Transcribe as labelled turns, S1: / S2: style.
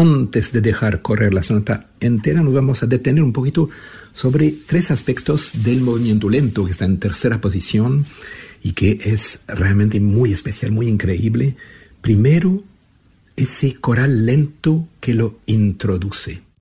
S1: antes de dejar correr la sonata entera, nos vamos a detener un poquito sobre 3 aspectos del movimiento lento, que está en tercera posición y que es realmente muy especial, muy increíble. Primero, ese coral lento que lo introduce.